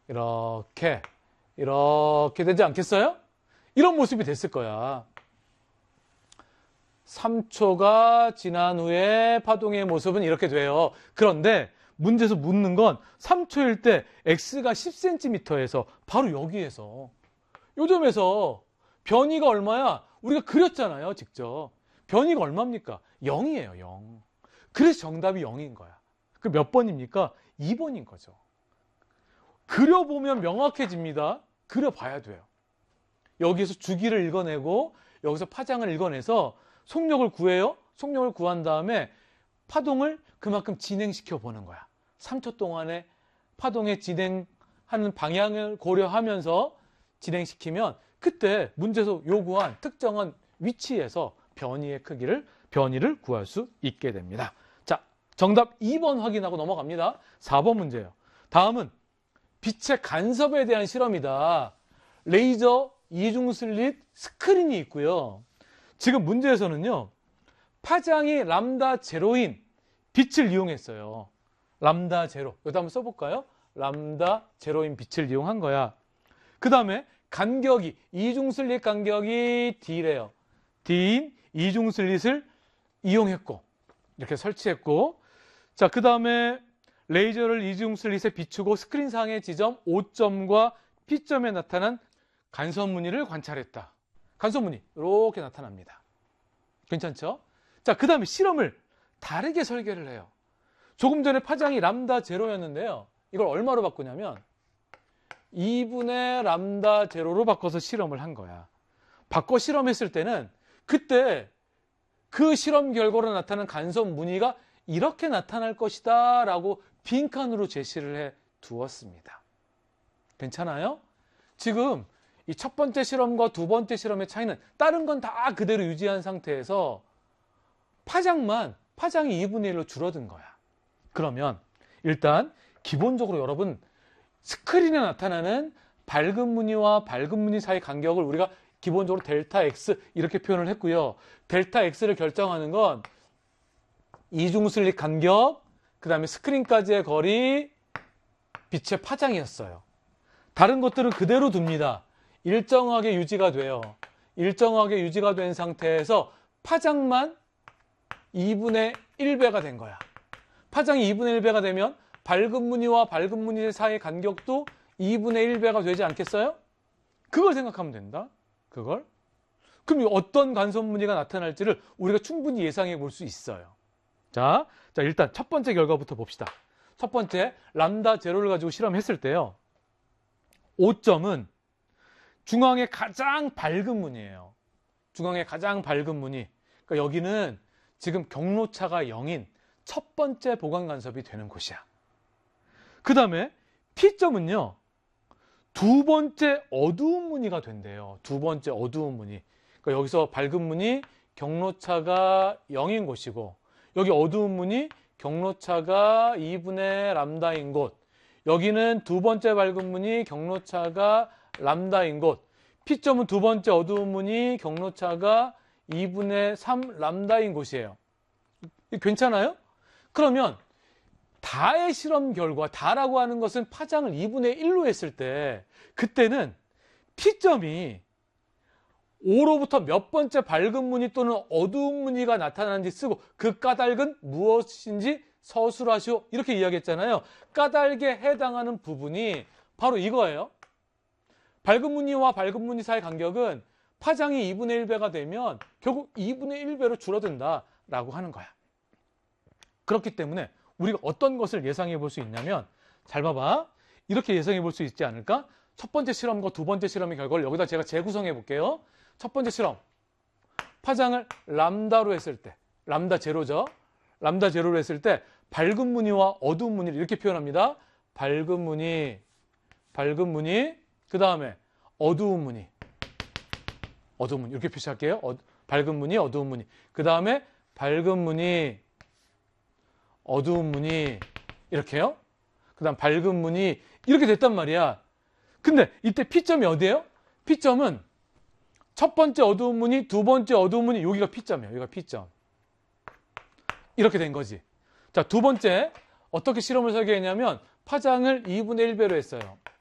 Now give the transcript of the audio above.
이렇게 되지 않겠어요? 이런 모습이 됐을 거야. 3초가 지난 후에 파동의 모습은 이렇게 돼요. 그런데 문제에서 묻는 건 3초일 때 x가 10cm에서 바로 여기에서 요 점에서 변이가 얼마야? 우리가 그렸잖아요, 직접. 변이가 얼마입니까? 0이에요, 0. 그래서 정답이 0인 거야. 그 몇 번입니까? 2번인 거죠. 그려보면 명확해집니다. 그려봐야 돼요. 여기에서 주기를 읽어내고 여기서 파장을 읽어내서 속력을 구해요. 속력을 구한 다음에 파동을 그만큼 진행시켜 보는 거야. 3초 동안에 파동의 진행하는 방향을 고려하면서 진행시키면 그때 문제에서 요구한 특정한 위치에서 변이를 구할 수 있게 됩니다. 자, 정답 2번 확인하고 넘어갑니다. 4번 문제예요. 다음은 빛의 간섭에 대한 실험이다. 레이저 이중슬릿 스크린이 있고요. 지금 문제에서는요, 파장이 람다 제로인 빛을 이용했어요. 람다 제로. 여기다 한번 써볼까요? 람다 제로인 빛을 이용한 거야. 그 다음에 간격이, 이중슬릿 간격이 D래요. D인 이중슬릿을 이용했고, 이렇게 설치했고, 자, 그 다음에 레이저를 이중슬릿에 비추고 스크린상의 지점 O점과 P점에 나타난 간섭무늬를 관찰했다. 간섭무늬 이렇게 나타납니다. 괜찮죠? 자, 그 다음에 실험을 다르게 설계를 해요. 조금 전에 파장이 람다 제로였는데요. 이걸 얼마로 바꾸냐면 2분의 람다 제로로 바꿔서 실험을 한 거야. 바꿔 실험했을 때는 그때 그 실험 결과로 나타난 간섭 무늬가 이렇게 나타날 것이다 라고 빈칸으로 제시를 해 두었습니다. 괜찮아요? 지금 이 첫 번째 실험과 두 번째 실험의 차이는 다른 건 다 그대로 유지한 상태에서 파장이 2분의 1로 줄어든 거야. 그러면 일단 기본적으로 여러분 스크린에 나타나는 밝은 무늬와 밝은 무늬 사이 간격을 우리가 기본적으로 델타 X 이렇게 표현을 했고요. 델타 X를 결정하는 건 이중슬릿 간격, 그 다음에 스크린까지의 거리, 빛의 파장이었어요. 다른 것들은 그대로 둡니다. 일정하게 유지가 돼요. 일정하게 유지가 된 상태에서 파장만 2분의 1배가 된 거야. 파장이 2분의 1배가 되면 밝은 무늬와 밝은 무늬 사이의 간격도 2분의 1배가 되지 않겠어요? 그걸 생각하면 된다. 그걸. 그럼 어떤 간섭 무늬가 나타날지를 우리가 충분히 예상해 볼 수 있어요. 자, 일단 첫 번째 결과부터 봅시다. 첫 번째, 람다 제로를 가지고 실험했을 때요. 5점은 중앙의 가장 밝은 무늬예요. 중앙의 가장 밝은 무늬. 그러니까 여기는 지금 경로차가 0인 첫 번째 보강 간섭이 되는 곳이야. 그 다음에 P점은요. 두 번째 어두운 무늬가 된대요. 두 번째 어두운 무늬. 그러니까 여기서 밝은 무늬 경로차가 0인 곳이고 여기 어두운 무늬 경로차가 2분의 람다인 곳. 여기는 두 번째 밝은 무늬 경로차가 람다인 곳. P점은 두 번째 어두운 무늬 경로차가 2분의 3 람다인 곳이에요. 괜찮아요? 그러면 다의 실험 결과, 다라고 하는 것은 파장을 2분의 1로 했을 때 그때는 P점이 5로부터 몇 번째 밝은 무늬 또는 어두운 무늬가 나타나는지 쓰고 그 까닭은 무엇인지 서술하시오. 이렇게 이야기했잖아요. 까닭에 해당하는 부분이 바로 이거예요. 밝은 무늬와 밝은 무늬 사이의 간격은 파장이 2분의 1배가 되면 결국 2분의 1배로 줄어든다라고 하는 거야. 그렇기 때문에 우리가 어떤 것을 예상해 볼 수 있냐면 잘 봐봐. 이렇게 예상해 볼 수 있지 않을까? 첫 번째 실험과 두 번째 실험의 결과를 여기다 제가 재구성해 볼게요. 첫 번째 실험. 파장을 람다로 했을 때, 람다 제로죠. 람다 제로로 했을 때 밝은 무늬와 어두운 무늬를 이렇게 표현합니다. 밝은 무늬, 그 다음에 어두운 무늬 이렇게 표시할게요. 밝은 무늬, 어두운 무늬. 그 다음에 밝은 무늬, 어두운 무늬 이렇게요. 그 다음 밝은 무늬 이렇게 됐단 말이야. 근데 이때 P점이 어디예요? P점은 첫 번째 어두운 무늬, 두 번째 어두운 무늬 여기가 P점이에요. 여기가 P점. 이렇게 된 거지. 자, 두 번째 어떻게 실험을 설계했냐면 파장을 2분의 1배로 했어요.